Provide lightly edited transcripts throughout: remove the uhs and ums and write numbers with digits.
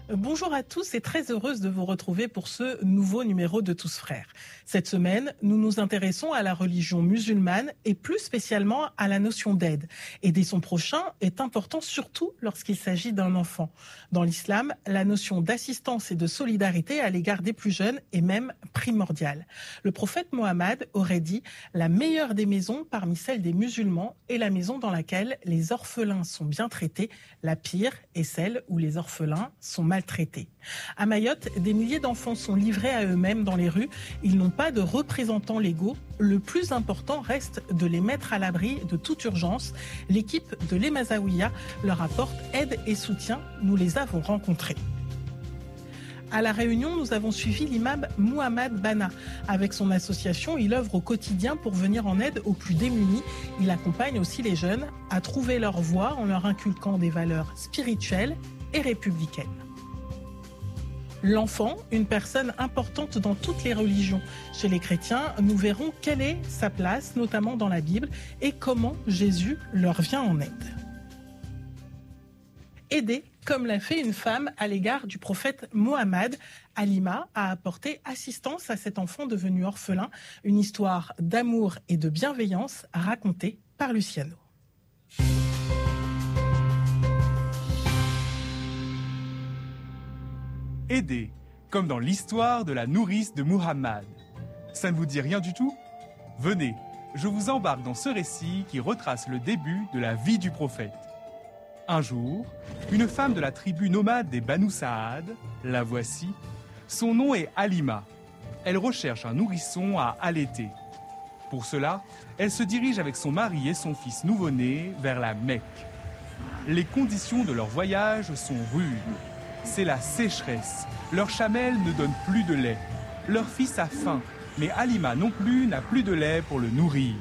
Bonjour à tous et très heureuse de vous retrouver pour ce nouveau numéro de Tous Frères. Cette semaine, nous nous intéressons à la religion musulmane et plus spécialement à la notion d'aide. Aider son prochain est important surtout lorsqu'il s'agit d'un enfant. Dans l'islam, la notion d'assistance et de solidarité à l'égard des plus jeunes est même primordiale. Le prophète Mohammed aurait dit « La meilleure des maisons parmi celles des musulmans est la maison dans laquelle les orphelins sont bien traités. La pire est celle où les orphelins sont maltraités. » À Mayotte, des milliers d'enfants sont livrés à eux-mêmes dans les rues. Ils n'ont pas de représentants légaux. Le plus important reste de les mettre à l'abri de toute urgence. L'équipe de l'Emazawiya leur apporte aide et soutien. Nous les avons rencontrés. À La Réunion, nous avons suivi l'imam Mohamed Bana. Avec son association, il œuvre au quotidien pour venir en aide aux plus démunis. Il accompagne aussi les jeunes à trouver leur voie en leur inculquant des valeurs spirituelles et républicaines. L'enfant, une personne importante dans toutes les religions. Chez les chrétiens, nous verrons quelle est sa place, notamment dans la Bible, et comment Jésus leur vient en aide. Aider, comme l'a fait une femme à l'égard du prophète Mohammed, Halima a apporté assistance à cet enfant devenu orphelin. Une histoire d'amour et de bienveillance racontée par Luciano. Aider, comme dans l'histoire de la nourrice de Muhammad. Ça ne vous dit rien du tout? Venez, je vous embarque dans ce récit qui retrace le début de la vie du prophète. Un jour, une femme de la tribu nomade des Banu Saad, la voici, son nom est Halima. Elle recherche un nourrisson à allaiter. Pour cela, elle se dirige avec son mari et son fils nouveau-né vers la Mecque. Les conditions de leur voyage sont rudes. C'est la sécheresse. Leur chamelle ne donne plus de lait. Leur fils a faim, mais Halima non plus n'a plus de lait pour le nourrir.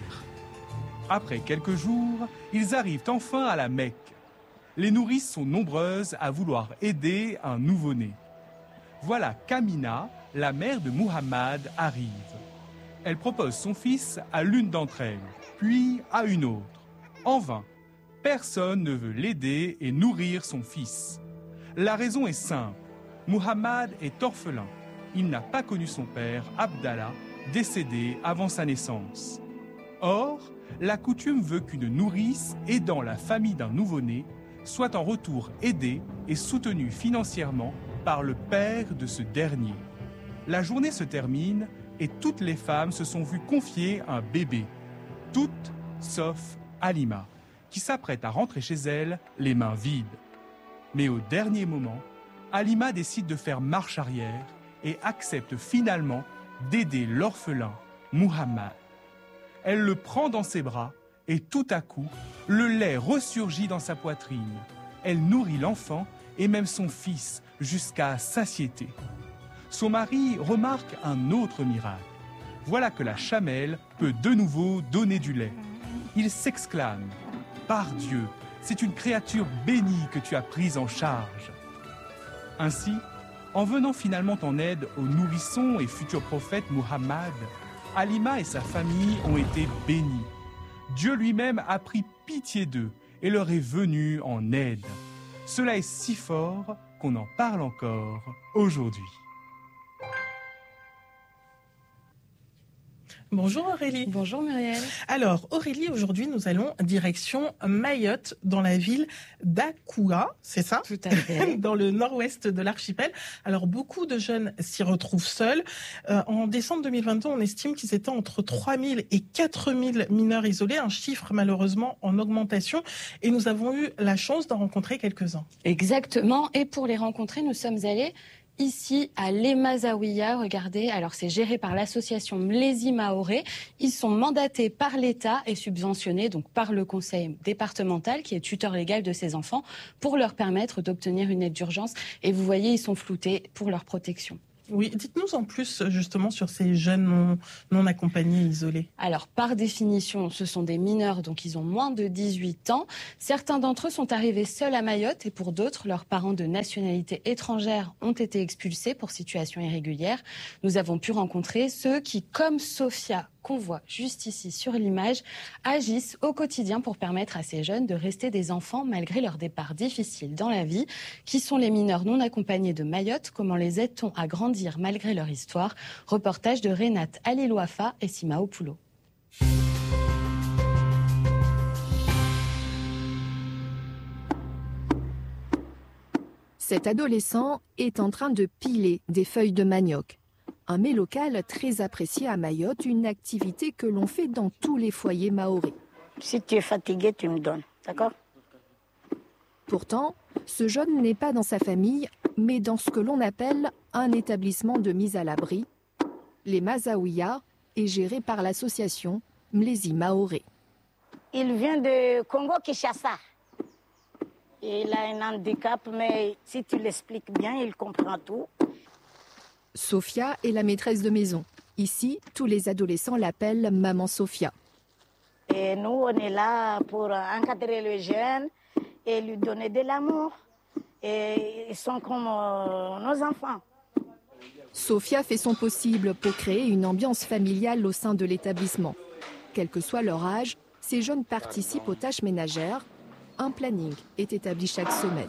Après quelques jours, ils arrivent enfin à la Mecque. Les nourrices sont nombreuses à vouloir aider un nouveau-né. Voilà qu'Amina, la mère de Muhammad, arrive. Elle propose son fils à l'une d'entre elles, puis à une autre. En vain, personne ne veut l'aider et nourrir son fils. La raison est simple. Muhammad est orphelin. Il n'a pas connu son père, Abdallah, décédé avant sa naissance. Or, la coutume veut qu'une nourrice aidant la famille d'un nouveau-né soit en retour aidée et soutenue financièrement par le père de ce dernier. La journée se termine et toutes les femmes se sont vues confier un bébé. Toutes, sauf Halima, qui s'apprête à rentrer chez elle les mains vides. Mais au dernier moment, Halima décide de faire marche arrière et accepte finalement d'aider l'orphelin Muhammad. Elle le prend dans ses bras et tout à coup, le lait ressurgit dans sa poitrine. Elle nourrit l'enfant et même son fils jusqu'à satiété. Son mari remarque un autre miracle. Voilà que la chamelle peut de nouveau donner du lait. Il s'exclame « Par Dieu !» c'est une créature bénie que tu as prise en charge. Ainsi, en venant finalement en aide au nourrisson et futur prophète Muhammad, Halima et sa famille ont été bénis. Dieu lui-même a pris pitié d'eux et leur est venu en aide. Cela est si fort qu'on en parle encore aujourd'hui. Bonjour Aurélie. Bonjour Muriel. Alors Aurélie, aujourd'hui nous allons direction Mayotte, dans la ville d'Akoua, c'est ça? Tout à fait. Dans le nord-ouest de l'archipel. Alors beaucoup de jeunes s'y retrouvent seuls. En décembre 2022, on estime qu'ils étaient entre 3000 et 4000 mineurs isolés, un chiffre malheureusement en augmentation. Et nous avons eu la chance d'en rencontrer quelques-uns. Exactement. Et pour les rencontrer, nous sommes allés ici à l'Emazawiya. Regardez, alors c'est géré par l'association Mlezi Maoré. Ils sont mandatés par l'État et subventionnés donc par le conseil départemental qui est tuteur légal de ces enfants pour leur permettre d'obtenir une aide d'urgence. Et vous voyez, ils sont floutés pour leur protection. Oui, dites-nous en plus justement sur ces jeunes non accompagnés, isolés. Alors, par définition, ce sont des mineurs, donc ils ont moins de 18 ans. Certains d'entre eux sont arrivés seuls à Mayotte et pour d'autres, leurs parents de nationalité étrangère ont été expulsés pour situation irrégulière. Nous avons pu rencontrer ceux qui, comme Sophia qu'on voit juste ici sur l'image, agissent au quotidien pour permettre à ces jeunes de rester des enfants malgré leur départ difficile dans la vie. Qui sont les mineurs non accompagnés de Mayotte? Comment les aide-t-on à grandir malgré leur histoire? Reportage de Renate Alilouafa et Simao Poulo. Cet adolescent est en train de piler des feuilles de manioc. Un mets local très apprécié à Mayotte, une activité que l'on fait dans tous les foyers mahorais. Si tu es fatigué, tu me donnes, d'accord? Pourtant, ce jeune n'est pas dans sa famille, mais dans ce que l'on appelle un établissement de mise à l'abri. Les Mazaouia est géré par l'association Mlezi Maoré. Il vient de Congo-Kinshasa. Il a un handicap, mais si tu l'expliques bien, il comprend tout. Sophia est la maîtresse de maison. Ici, tous les adolescents l'appellent Maman Sophia. Et nous, on est là pour encadrer le jeune et lui donner de l'amour. Et ils sont comme nos enfants. Sophia fait son possible pour créer une ambiance familiale au sein de l'établissement. Quel que soit leur âge, ces jeunes participent aux tâches ménagères. Un planning est établi chaque semaine.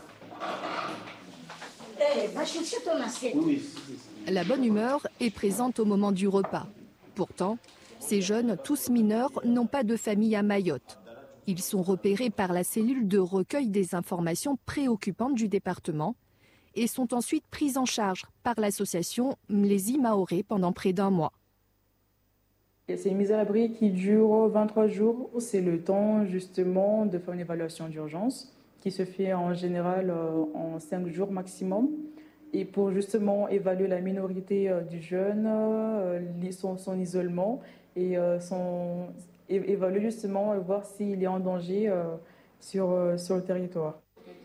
Va chercher ton assiette. La bonne humeur est présente au moment du repas. Pourtant, ces jeunes, tous mineurs, n'ont pas de famille à Mayotte. Ils sont repérés par la cellule de recueil des informations préoccupantes du département et sont ensuite pris en charge par l'association Mlezi Maoré pendant près d'un mois. C'est une mise à l'abri qui dure 23 jours. C'est le temps justement de faire une évaluation d'urgence qui se fait en général en 5 jours maximum. Et pour justement évaluer la minorité du jeune, son isolement et évaluer justement voir s'il est en danger sur le territoire.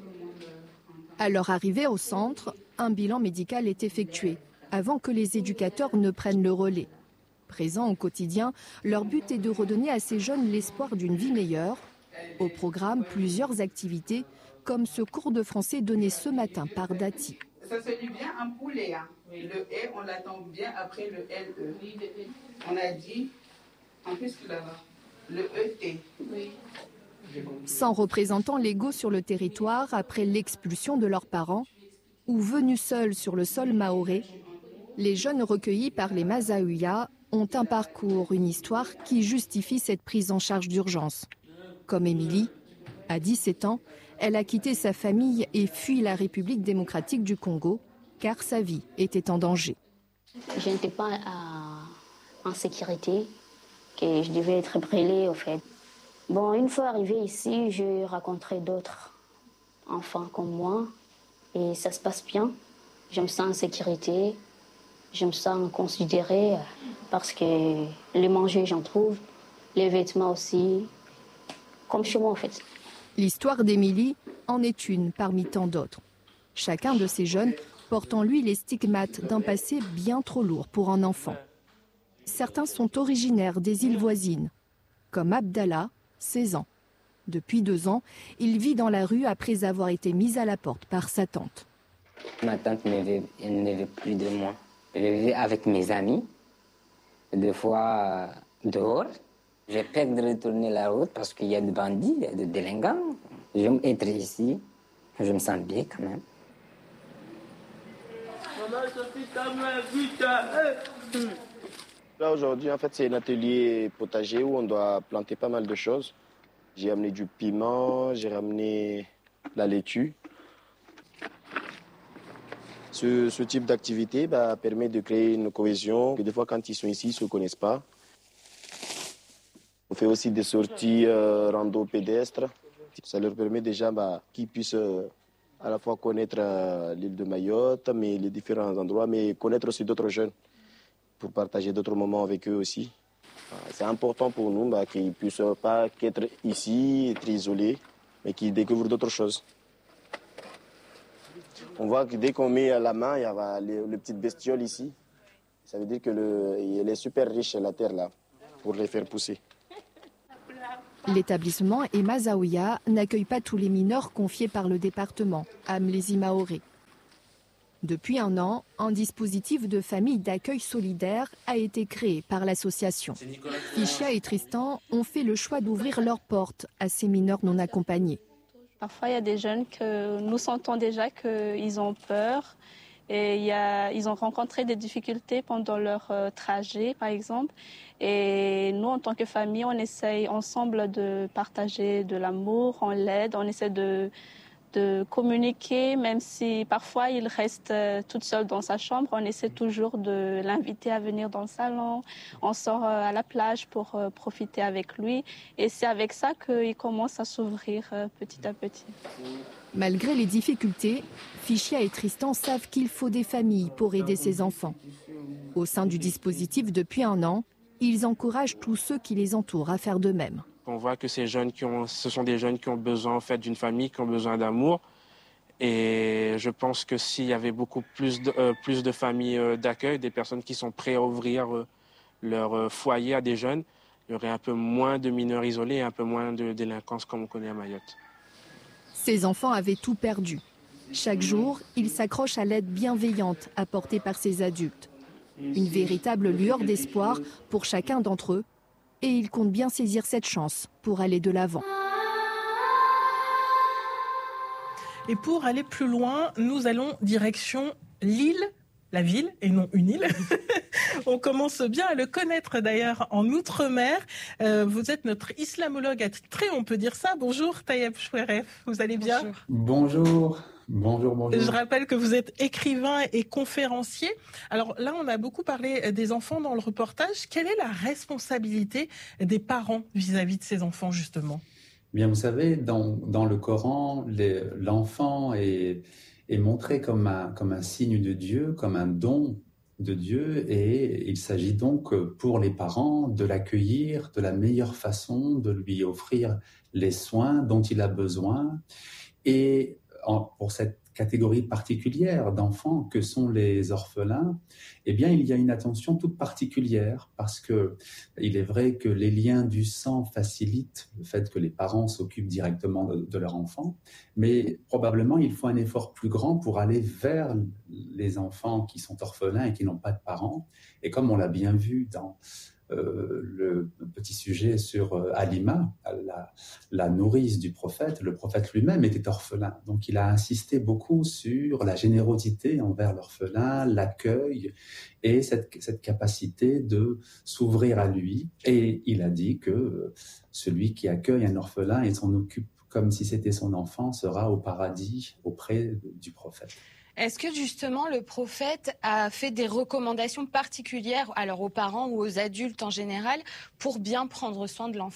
À leur arrivée au centre, un bilan médical est effectué avant que les éducateurs ne prennent le relais. Présents au quotidien, leur but est de redonner à ces jeunes l'espoir d'une vie meilleure. Au programme, plusieurs activités, comme ce cours de français donné ce matin par Dati. Ça se dit bien un poulet. Hein. Le E, on l'attend bien après le LE. On a dit, en plus là-bas, le ET. Oui. Sans représentants légaux sur le territoire après l'expulsion de leurs parents ou venus seuls sur le sol mahorais, les jeunes recueillis par les Mazaouia ont un parcours, une histoire qui justifie cette prise en charge d'urgence. Comme Émilie, à 17 ans, elle a quitté sa famille et fui la République démocratique du Congo car sa vie était en danger. Je n'étais pas en sécurité, que je devais être brûlée au fait. Bon, une fois arrivée ici, j'ai rencontré d'autres enfants comme moi et ça se passe bien. Je me sens en sécurité, je me sens considérée parce que les manger, j'en trouve, les vêtements aussi, comme chez moi en fait. L'histoire d'Émilie en est une parmi tant d'autres. Chacun de ces jeunes porte en lui les stigmates d'un passé bien trop lourd pour un enfant. Certains sont originaires des îles voisines, comme Abdallah, 16 ans. Depuis 2 ans, il vit dans la rue après avoir été mis à la porte par sa tante. Ma tante ne veut plus de moi. Je vivais avec mes amis, des fois dehors. J'ai peur de retourner la route parce qu'il y a des bandits, il y a des délinquants. J'aime être ici, je me sens bien quand même. Là aujourd'hui, en fait, c'est un atelier potager où on doit planter pas mal de choses. J'ai amené du piment, j'ai ramené la laitue. Ce type d'activité permet de créer une cohésion. Des fois, quand ils sont ici, ils ne se connaissent pas. On fait aussi des sorties rando pédestres. Ça leur permet déjà qu'ils puissent à la fois connaître l'île de Mayotte, mais les différents endroits, mais connaître aussi d'autres jeunes pour partager d'autres moments avec eux aussi. C'est important pour nous qu'ils ne puissent pas qu'être ici, être isolés, mais qu'ils découvrent d'autres choses. On voit que dès qu'on met la main, il y a les petites bestioles ici. Ça veut dire qu'elle est super riche, la terre, là, pour les faire pousser. L'établissement Mazaouia n'accueille pas tous les mineurs confiés par le département à Mlezi Maoré. Depuis un an, un dispositif de famille d'accueil solidaire a été créé par l'association. Fichia et Tristan ont fait le choix d'ouvrir leurs portes à ces mineurs non accompagnés. Parfois, il y a des jeunes que nous sentons déjà qu'ils ont peur et ils ont rencontré des difficultés pendant leur trajet, par exemple. Et nous, en tant que famille, on essaye ensemble de partager de l'amour, on l'aide, on essaie de communiquer, même si parfois il reste toute seule dans sa chambre. On essaie toujours de l'inviter à venir dans le salon. On sort à la plage pour profiter avec lui. Et c'est avec ça qu'il commence à s'ouvrir petit à petit. Malgré les difficultés, Fichia et Tristan savent qu'il faut des familles pour aider ces enfants. Au sein du dispositif depuis un an, ils encouragent tous ceux qui les entourent à faire de même. On voit que ce sont des jeunes qui ont besoin en fait d'une famille, qui ont besoin d'amour. Et je pense que s'il y avait beaucoup plus de familles d'accueil, des personnes qui sont prêtes à ouvrir leur foyer à des jeunes, il y aurait un peu moins de mineurs isolés et un peu moins de délinquance comme on connaît à Mayotte. Ces enfants avaient tout perdu. Chaque jour, ils s'accrochent à l'aide bienveillante apportée par ces adultes. Une véritable lueur d'espoir pour chacun d'entre eux. Et ils comptent bien saisir cette chance pour aller de l'avant. Et pour aller plus loin, nous allons direction l'île, la ville et non une île. On commence bien à le connaître d'ailleurs en Outre-mer. Vous êtes notre islamologue attitré, on peut dire ça. Bonjour Tayeb Choueref, vous allez bien ? Bonjour. Bonjour. Je rappelle que vous êtes écrivain et conférencier. Alors là, on a beaucoup parlé des enfants dans le reportage. Quelle est la responsabilité des parents vis-à-vis de ces enfants, justement ? Bien, vous savez, dans le Coran, l'enfant est montré comme un signe de Dieu, comme un don de Dieu, et il s'agit donc pour les parents de l'accueillir de la meilleure façon, de lui offrir les soins dont il a besoin. Et pour cette catégorie particulière d'enfants que sont les orphelins, eh bien, il y a une attention toute particulière parce que il est vrai que les liens du sang facilitent le fait que les parents s'occupent directement de leur enfant, mais probablement il faut un effort plus grand pour aller vers les enfants qui sont orphelins et qui n'ont pas de parents. Et comme on l'a bien vu dans le petit sujet sur Halima, la nourrice du prophète, le prophète lui-même était orphelin. Donc il a insisté beaucoup sur la générosité envers l'orphelin, l'accueil et cette capacité de s'ouvrir à lui. Et il a dit que celui qui accueille un orphelin et s'en occupe comme si c'était son enfant sera au paradis auprès du prophète. Est-ce que justement le prophète a fait des recommandations particulières alors aux parents ou aux adultes en général pour bien prendre soin de l'enfant ?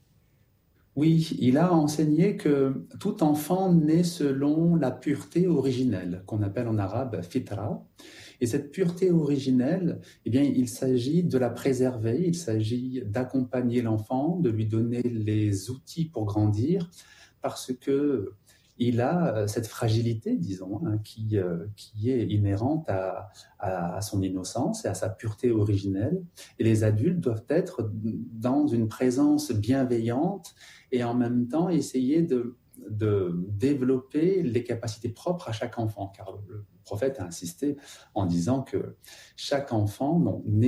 Oui, il a enseigné que tout enfant naît selon la pureté originelle, qu'on appelle en arabe fitra. Et cette pureté originelle, eh bien, il s'agit de la préserver, il s'agit d'accompagner l'enfant, de lui donner les outils pour grandir, parce que il a cette fragilité, disons, qui est inhérente à son innocence et à sa pureté originelle. Et les adultes doivent être dans une présence bienveillante et en même temps essayer de développer les capacités propres à chaque enfant. Car le prophète a insisté en disant que chaque enfant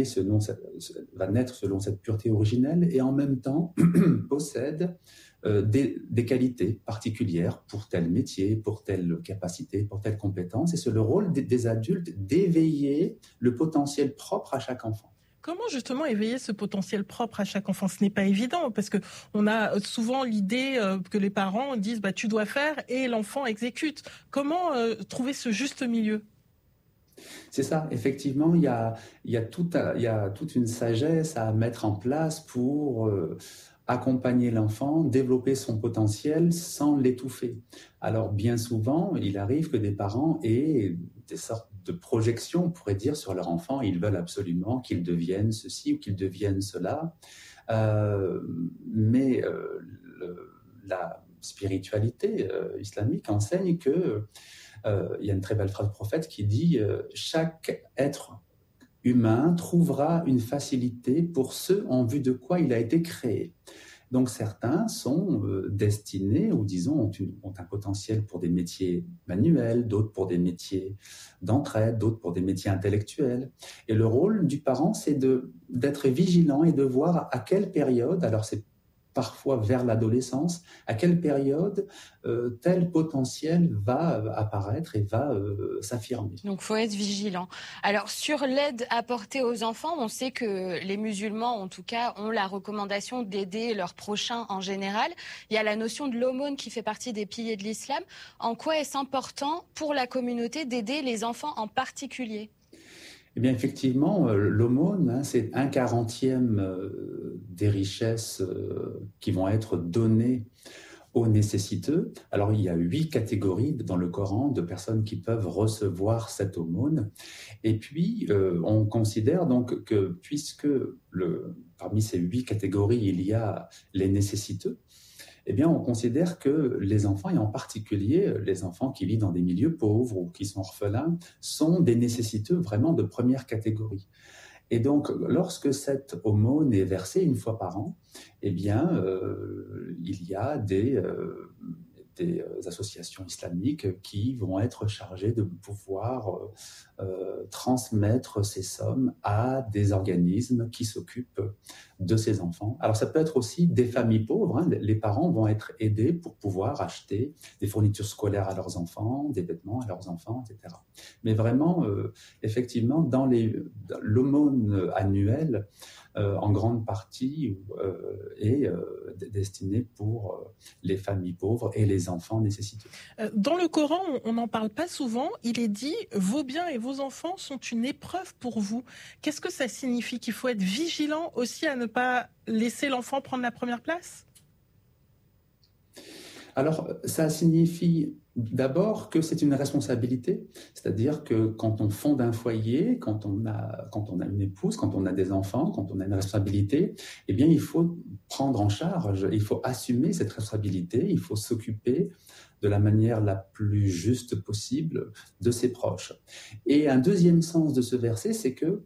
va naître selon cette pureté originelle et en même temps possède des qualités particulières pour tel métier, pour telle capacité, pour telle compétence. Et c'est le rôle des adultes d'éveiller le potentiel propre à chaque enfant. Comment justement éveiller ce potentiel propre à chaque enfant ? Ce n'est pas évident parce qu'on a souvent l'idée que les parents disent tu dois faire et l'enfant exécute. Comment trouver ce juste milieu ? C'est ça, effectivement, il y a toute une sagesse à mettre en place pour accompagner l'enfant, développer son potentiel sans l'étouffer. Alors bien souvent, il arrive que des parents aient des sortes de projections, on pourrait dire, sur leur enfant. Ils veulent absolument qu'il devienne ceci ou qu'il devienne cela. Mais la spiritualité islamique enseigne que il y a une très belle phrase du prophète qui dit « Chaque être humain trouvera une facilité pour ce en vue de quoi il a été créé ». Donc certains sont destinés ou disons ont un potentiel pour des métiers manuels, d'autres pour des métiers d'entraide, d'autres pour des métiers intellectuels. Et le rôle du parent, c'est d'être vigilant et de voir à quelle période, alors c'est parfois vers l'adolescence, à quelle période tel potentiel va apparaître et va s'affirmer. Donc, il faut être vigilant. Alors, sur l'aide apportée aux enfants, on sait que les musulmans, en tout cas, ont la recommandation d'aider leurs prochains en général. Il y a la notion de l'aumône qui fait partie des piliers de l'islam. En quoi est-ce important pour la communauté d'aider les enfants en particulier ? Eh bien, effectivement, l'aumône, c'est 1/40 des richesses qui vont être données aux nécessiteux. Alors, il y a 8 catégories dans le Coran de personnes qui peuvent recevoir cette aumône. Et puis, on considère donc que puisque parmi ces 8 catégories, il y a les nécessiteux, eh bien, on considère que les enfants, et en particulier les enfants qui vivent dans des milieux pauvres ou qui sont orphelins, sont des nécessiteux vraiment de première catégorie. Et donc, lorsque cette aumône est versée une fois par an, eh bien, il y a des associations islamiques qui vont être chargées de pouvoir transmettre ces sommes à des organismes qui s'occupent de ces enfants. Alors ça peut être aussi des familles pauvres, hein. Les parents vont être aidés pour pouvoir acheter des fournitures scolaires à leurs enfants, des vêtements à leurs enfants, etc. Mais vraiment, effectivement, dans l'aumône annuelle, en grande partie est destinée pour les familles pauvres et les enfants nécessiteux. Dans le Coran, on n'en parle pas souvent. Il est dit « Vos biens et vos enfants sont une épreuve pour vous ». Qu'est-ce que ça signifie? Qu'il faut être vigilant aussi à ne pas laisser l'enfant prendre la première place? Alors, ça signifie d'abord que c'est une responsabilité, c'est-à-dire que quand on fonde un foyer, quand on a une épouse, quand on a des enfants, quand on a une responsabilité, eh bien, il faut prendre en charge, il faut assumer cette responsabilité, il faut s'occuper de la manière la plus juste possible de ses proches. Et un deuxième sens de ce verset, c'est que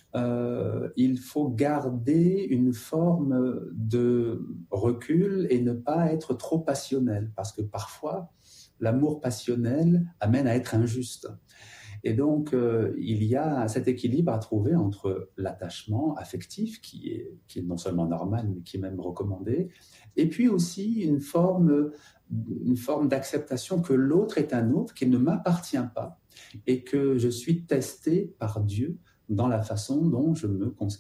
il faut garder une forme de recul et ne pas être trop passionnel, parce que parfois, l'amour passionnel amène à être injuste. Et donc, il y a cet équilibre à trouver entre l'attachement affectif, qui est non seulement normal, mais qui est même recommandé, et puis aussi une forme d'acceptation que l'autre est un autre, qu'il ne m'appartient pas, et que je suis testé par Dieu dans la façon dont je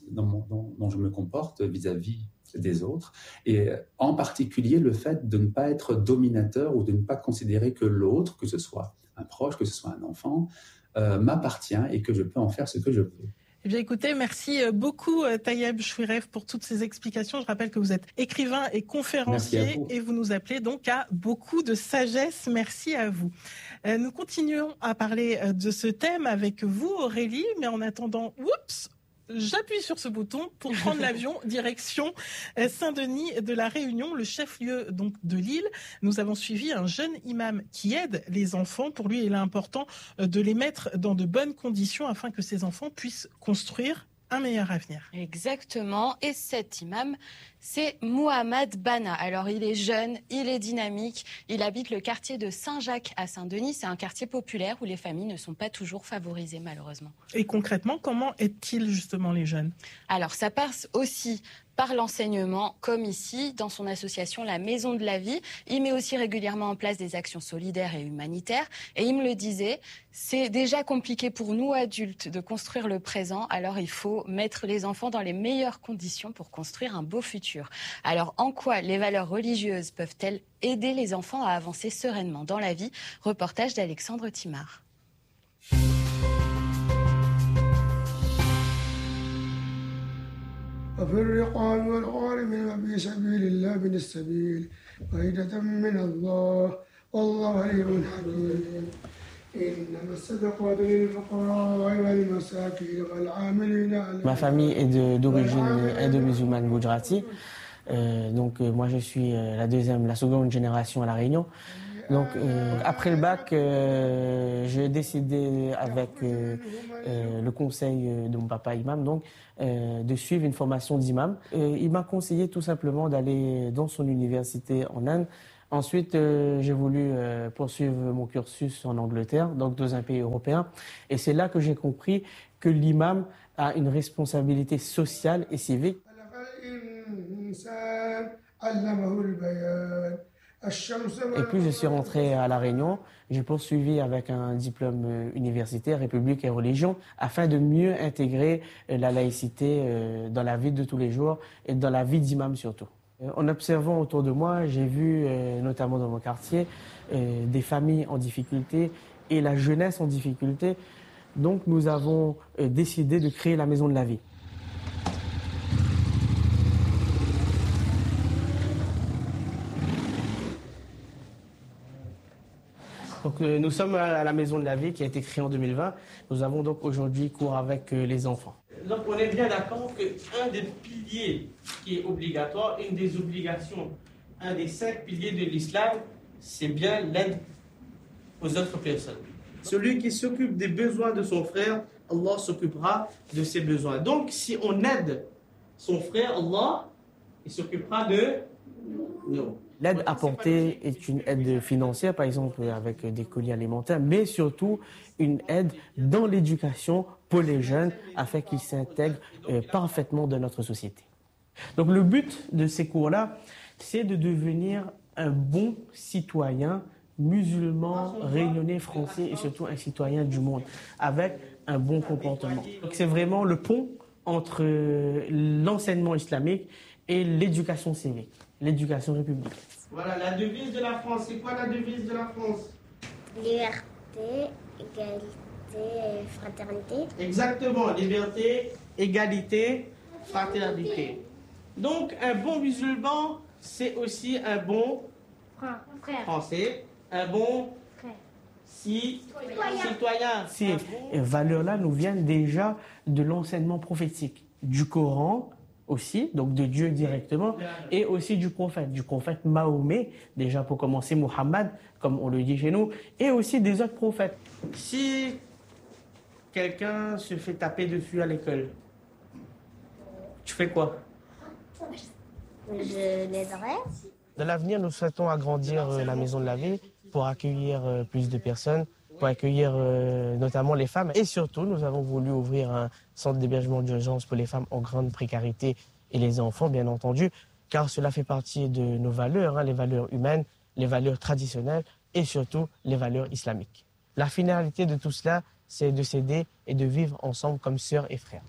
me comporte vis-à-vis des autres, et en particulier le fait de ne pas être dominateur ou de ne pas considérer que l'autre, que ce soit un proche, que ce soit un enfant, m'appartient et que je peux en faire ce que je veux. Eh bien, écoutez, merci beaucoup Taïeb Chouiref pour toutes ces explications. Je rappelle que vous êtes écrivain et conférencier et vous nous appelez donc à beaucoup de sagesse. Merci à vous. Nous continuons à parler de ce thème avec vous, Aurélie, mais en attendant, j'appuie sur ce bouton pour prendre l'avion direction Saint-Denis de la Réunion, le chef-lieu donc de l'île. Nous avons suivi un jeune imam qui aide les enfants. Pour lui, il est important de les mettre dans de bonnes conditions afin que ces enfants puissent construire un meilleur avenir. Exactement. Et cet imam, c'est Mohamed Bana. Alors, il est jeune, il est dynamique. Il habite le quartier de Saint-Jacques à Saint-Denis. C'est un quartier populaire où les familles ne sont pas toujours favorisées, malheureusement. Et concrètement, comment aide-t-il justement les jeunes? Alors, ça passe aussi par l'enseignement, comme ici, dans son association La Maison de la Vie. Il met aussi régulièrement en place des actions solidaires et humanitaires. Et il me le disait, c'est déjà compliqué pour nous, adultes, de construire le présent. Alors, il faut mettre les enfants dans les meilleures conditions pour construire un beau futur. Alors, en quoi les valeurs religieuses peuvent-elles aider les enfants à avancer sereinement dans la vie? Reportage d'Alexandre Timard. وفي الرقاب والغارمين وفي سبيل الله من السبيل فائدة من الله والله عليم حكيم إنما الصدقات للفقراء والمساكين والعاملين عليها. Ma famille est d'origine indo-musulmane Gujarati. Donc moi je suis la seconde génération à La Réunion. Donc, après le bac, j'ai décidé avec le conseil de mon papa imam donc, de suivre une formation d'imam. Il m'a conseillé tout simplement d'aller dans son université en Inde. Ensuite, j'ai voulu poursuivre mon cursus en Angleterre, donc dans un pays européen. Et c'est là que j'ai compris que l'imam a une responsabilité sociale et civique. Et puis je suis rentré à La Réunion, j'ai poursuivi avec un diplôme universitaire, République et religion, afin de mieux intégrer la laïcité dans la vie de tous les jours et dans la vie d'imam surtout. En observant autour de moi, j'ai vu, notamment dans mon quartier, des familles en difficulté et la jeunesse en difficulté. Donc nous avons décidé de créer la Maison de la Vie. Donc, nous sommes à la Maison de la Vie qui a été créée en 2020. Nous avons donc aujourd'hui cours avec les enfants. Donc on est bien d'accord qu'un des piliers qui est obligatoire, une des obligations, un des 5 piliers de l'islam, c'est bien l'aide aux autres personnes. Celui qui s'occupe des besoins de son frère, Allah s'occupera de ses besoins. Donc si on aide son frère, Allah, il s'occupera de nous. L'aide apportée est une aide financière, par exemple avec des colis alimentaires, mais surtout une aide dans l'éducation pour les jeunes afin qu'ils s'intègrent parfaitement dans notre société. Donc le but de ces cours-là, c'est de devenir un bon citoyen musulman, réunionnais, français et surtout un citoyen du monde avec un bon comportement. Donc c'est vraiment le pont entre l'enseignement islamique et l'éducation civique, l'éducation républicaine. Voilà, la devise de la France. C'est quoi la devise de la France? Liberté, égalité et fraternité. Exactement, liberté, égalité, fraternité. Donc, un bon musulman, c'est aussi un bon français, un bon citoyen. Ces valeurs-là nous viennent déjà de l'enseignement prophétique, du Coran, aussi, donc de Dieu directement, et aussi du prophète Mahomet, déjà pour commencer Muhammad, comme on le dit chez nous, et aussi des autres prophètes. Si quelqu'un se fait taper dessus à l'école, tu fais quoi? Je l'aiderai. Dans l'avenir, nous souhaitons agrandir la Maison de la Vie pour accueillir plus de personnes, pour accueillir notamment les femmes. Et surtout, nous avons voulu ouvrir un centre d'hébergement d'urgence pour les femmes en grande précarité et les enfants, bien entendu, car cela fait partie de nos valeurs, les valeurs humaines, les valeurs traditionnelles et surtout les valeurs islamiques. La finalité de tout cela, c'est de s'aider et de vivre ensemble comme sœurs et frères.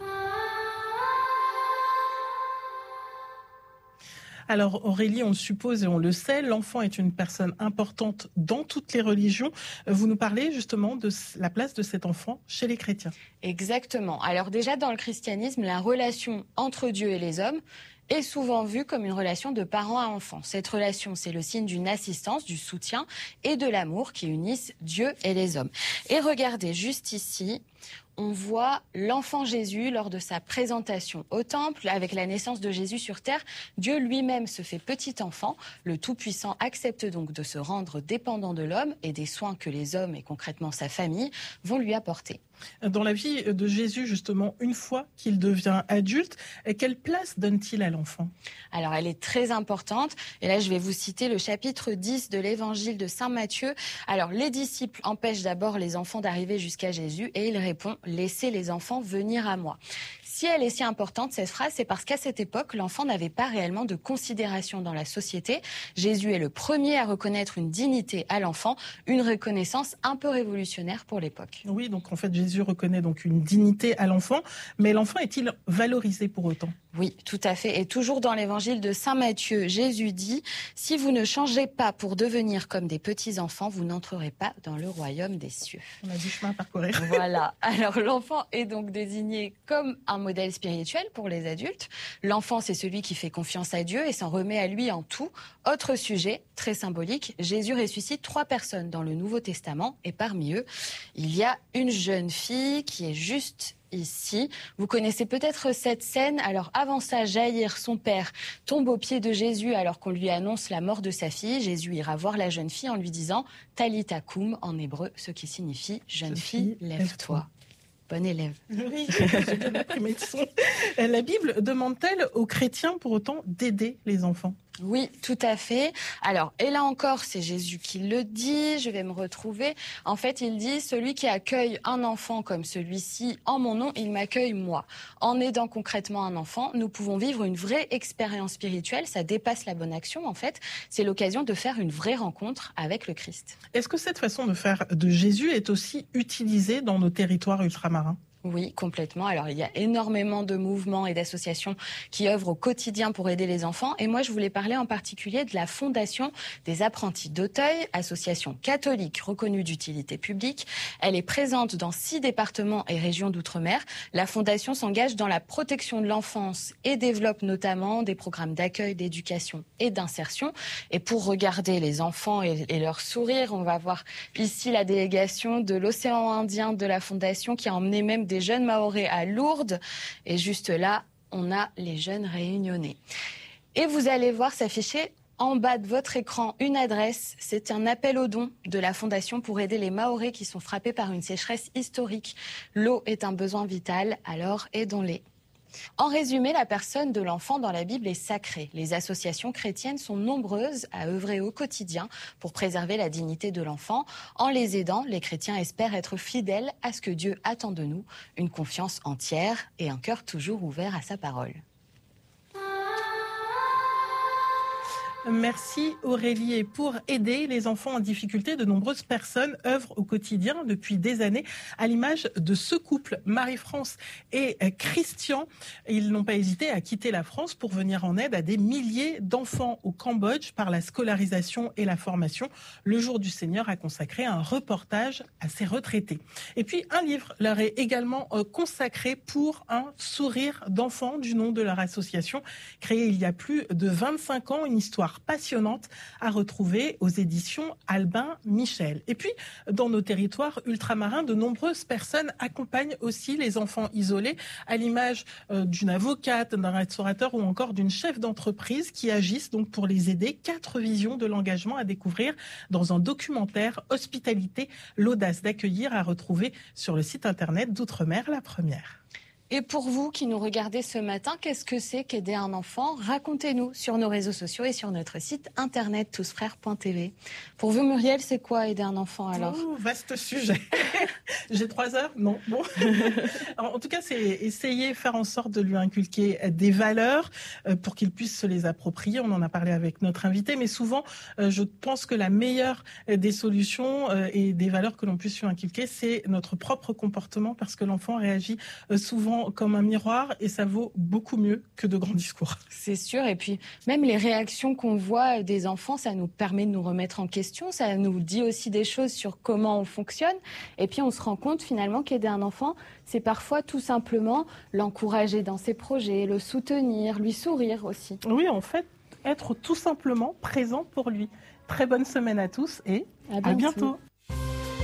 Alors Aurélie, on le suppose et on le sait, l'enfant est une personne importante dans toutes les religions. Vous nous parlez justement de la place de cet enfant chez les chrétiens. Exactement. Alors déjà dans le christianisme, la relation entre Dieu et les hommes est souvent vue comme une relation de parent à enfant. Cette relation, c'est le signe d'une assistance, du soutien et de l'amour qui unissent Dieu et les hommes. Et regardez juste ici, on voit l'enfant Jésus lors de sa présentation au temple. Avec la naissance de Jésus sur terre, Dieu lui-même se fait petit enfant. Le Tout-Puissant accepte donc de se rendre dépendant de l'homme et des soins que les hommes, et concrètement sa famille, vont lui apporter. Dans la vie de Jésus, justement, une fois qu'il devient adulte, quelle place donne-t-il à l'enfant? Alors, elle est très importante. Et là, je vais vous citer le chapitre 10 de l'évangile de Saint Matthieu. Alors, les disciples empêchent d'abord les enfants d'arriver jusqu'à Jésus et il répond « Laissez les enfants venir à moi ». Si elle est si importante, cette phrase, c'est parce qu'à cette époque, l'enfant n'avait pas réellement de considération dans la société. Jésus est le premier à reconnaître une dignité à l'enfant, une reconnaissance un peu révolutionnaire pour l'époque. Oui, donc en fait, Jésus reconnaît donc une dignité à l'enfant, mais l'enfant est-il valorisé pour autant? Oui, tout à fait. Et toujours dans l'évangile de Saint Matthieu, Jésus dit « Si vous ne changez pas pour devenir comme des petits-enfants, vous n'entrerez pas dans le royaume des cieux. » On a du chemin à parcourir. Voilà. Alors l'enfant est donc désigné comme un modèle spirituel pour les adultes. L'enfant, c'est celui qui fait confiance à Dieu et s'en remet à lui en tout. Autre sujet, très symbolique, Jésus ressuscite 3 personnes dans le Nouveau Testament et parmi eux, il y a une jeune fille qui est juste ici. Vous connaissez peut-être cette scène. Alors avant ça, Jaïr, son père, tombe aux pieds de Jésus alors qu'on lui annonce la mort de sa fille. Jésus ira voir la jeune fille en lui disant « Talitha koum » en hébreu, ce qui signifie « Jeune fille, lève-toi ». Bon élève. Oui, j'ai bien imprimé le son. La Bible demande-t-elle aux chrétiens pour autant d'aider les enfants ? Oui, tout à fait. Alors, et là encore, c'est Jésus qui le dit, je vais me retrouver. En fait, il dit, celui qui accueille un enfant comme celui-ci en mon nom, il m'accueille moi. En aidant concrètement un enfant, nous pouvons vivre une vraie expérience spirituelle. Ça dépasse la bonne action, en fait. C'est l'occasion de faire une vraie rencontre avec le Christ. Est-ce que cette façon de faire de Jésus est aussi utilisée dans nos territoires ultramarins ? Oui, complètement. Alors, il y a énormément de mouvements et d'associations qui œuvrent au quotidien pour aider les enfants. Et moi, je voulais parler en particulier de la Fondation des apprentis d'Auteuil, association catholique reconnue d'utilité publique. Elle est présente dans 6 départements et régions d'outre-mer. La Fondation s'engage dans la protection de l'enfance et développe notamment des programmes d'accueil, d'éducation et d'insertion. Et pour regarder les enfants et leur sourire, on va voir ici la délégation de l'océan Indien de la Fondation qui a emmené même des jeunes Mahorais à Lourdes. Et juste là, on a les jeunes réunionnais. Et vous allez voir s'afficher en bas de votre écran une adresse. C'est un appel aux dons de la Fondation pour aider les Mahorais qui sont frappés par une sécheresse historique. L'eau est un besoin vital, alors aidons-les. En résumé, la personne de l'enfant dans la Bible est sacrée. Les associations chrétiennes sont nombreuses à œuvrer au quotidien pour préserver la dignité de l'enfant. En les aidant, les chrétiens espèrent être fidèles à ce que Dieu attend de nous, une confiance entière et un cœur toujours ouvert à sa parole. Merci Aurélie. Et pour aider les enfants en difficulté, de nombreuses personnes œuvrent au quotidien depuis des années, à l'image de ce couple, Marie-France et Christian. Ils n'ont pas hésité à quitter la France pour venir en aide à des milliers d'enfants au Cambodge par la scolarisation et la formation. Le Jour du Seigneur a consacré un reportage à ces retraités. Et puis un livre leur est également consacré pour un sourire d'enfant du nom de leur association, créée il y a plus de 25 ans, une histoire passionnante à retrouver aux éditions Albin Michel. Et puis, dans nos territoires ultramarins, de nombreuses personnes accompagnent aussi les enfants isolés, à l'image d'une avocate, d'un restaurateur ou encore d'une chef d'entreprise qui agissent donc pour les aider. 4 visions de l'engagement à découvrir dans un documentaire Hospitalité, l'audace d'accueillir, à retrouver sur le site internet d'Outre-mer La Première. Et pour vous qui nous regardez ce matin, qu'est-ce que c'est qu'aider un enfant ? Racontez-nous sur nos réseaux sociaux et sur notre site internet tousfrères.tv. Pour vous, Muriel, c'est quoi aider un enfant alors ? Vaste sujet. J'ai 3 heures ? Non. Bon. Alors, en tout cas, c'est essayer, faire en sorte de lui inculquer des valeurs pour qu'il puisse se les approprier. On en a parlé avec notre invité, mais souvent, je pense que la meilleure des solutions et des valeurs que l'on puisse lui inculquer, c'est notre propre comportement, parce que l'enfant réagit souvent comme un miroir et ça vaut beaucoup mieux que de grands discours. C'est sûr, et puis même les réactions qu'on voit des enfants, ça nous permet de nous remettre en question, ça nous dit aussi des choses sur comment on fonctionne, et puis on se rend compte finalement qu'aider un enfant, c'est parfois tout simplement l'encourager dans ses projets, le soutenir, lui sourire aussi. Oui, en fait, être tout simplement présent pour lui. Très bonne semaine à tous et à bientôt.